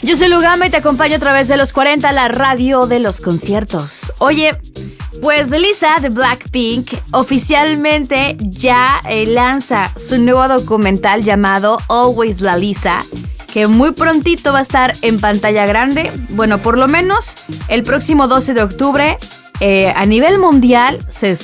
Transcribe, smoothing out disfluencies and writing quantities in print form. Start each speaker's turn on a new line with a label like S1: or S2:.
S1: Yo soy Lugama y te acompaño a través de los 40, la radio de los conciertos. Oye, pues Lisa de Blackpink oficialmente ya lanza su nuevo documental llamado Always La Lisa, que muy prontito va a estar en pantalla grande. Bueno, por lo menos el próximo 12 de octubre a nivel mundial se